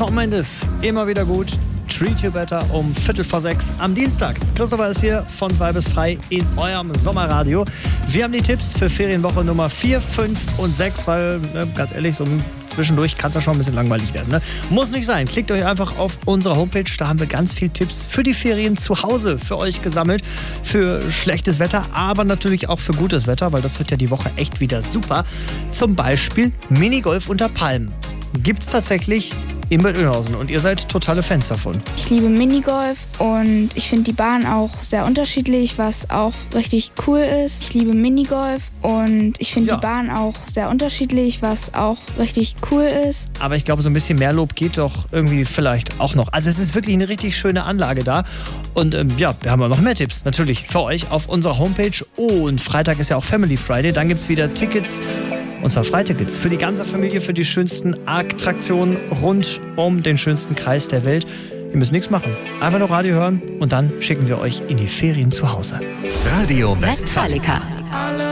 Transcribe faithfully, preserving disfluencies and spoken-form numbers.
Shawn Mendes, immer wieder gut. Treat You Better um Viertel vor sechs am Dienstag. Christopher ist hier von zwei bis frei in eurem Sommerradio. Wir haben die Tipps für Ferienwoche Nummer vier, fünf und sechs, weil, ne, ganz ehrlich, so zwischendurch kann es ja schon ein bisschen langweilig werden. Ne? Muss nicht sein. Klickt euch einfach auf unsere Homepage. Da haben wir ganz viele Tipps für die Ferien zu Hause für euch gesammelt. Für schlechtes Wetter, aber natürlich auch für gutes Wetter, weil das wird ja die Woche echt wieder super. Zum Beispiel Minigolf unter Palmen. Gibt es tatsächlich in Bad Oeynhausen und ihr seid totale Fans davon. Ich liebe Minigolf und ich finde die Bahn auch sehr unterschiedlich, was auch richtig cool ist. Ich liebe Minigolf und ich finde Ja. die Bahn auch sehr unterschiedlich, was auch richtig cool ist. Aber ich glaube, so ein bisschen mehr Lob geht doch irgendwie vielleicht auch noch. Also es ist wirklich eine richtig schöne Anlage da. Und ähm, ja, wir haben auch noch mehr Tipps natürlich für euch auf unserer Homepage. Oh, und Freitag ist ja auch Family Friday. Dann gibt es wieder Tickets. Und zwar Freitickets für die ganze Familie, für die schönsten Attraktionen rund um den schönsten Kreis der Welt. Ihr müsst nichts machen. Einfach nur Radio hören und dann schicken wir euch in die Ferien zu Hause. Radio Westfalica.